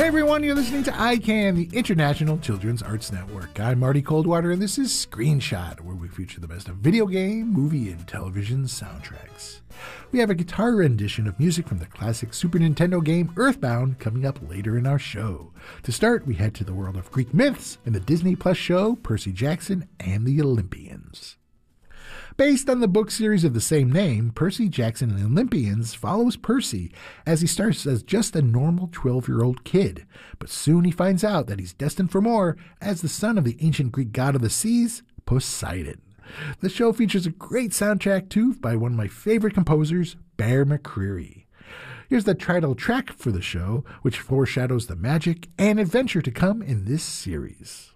Hey everyone, you're listening to ICANN, the International Children's Arts Network. I'm Marty Coldwater, and this is Screenshot, where we feature the best of video game, movie, and television soundtracks. We have a guitar rendition of music from the classic Super Nintendo game Earthbound coming up later in our show. To start, we head to the world of Greek myths and the Disney Plus show Percy Jackson and the Olympians. Based on the book series of the same name, Percy Jackson and the Olympians follows Percy as he starts as just a normal 12-year-old kid. But soon he finds out that he's destined for more as the son of the ancient Greek god of the seas, Poseidon. The show features a great soundtrack too by one of my favorite composers, Bear McCreary. Here's the title track for the show, which foreshadows the magic and adventure to come in this series.